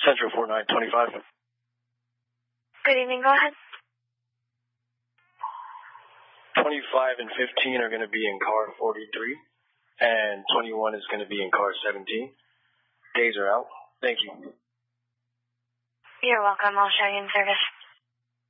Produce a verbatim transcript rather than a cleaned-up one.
Central four nine two five. Good evening, go ahead. twenty-five and fifteen are going to be in car forty-three, and twenty-one is going to be in car seventeen. Days are out. Thank you. You're welcome. I'll show you in service.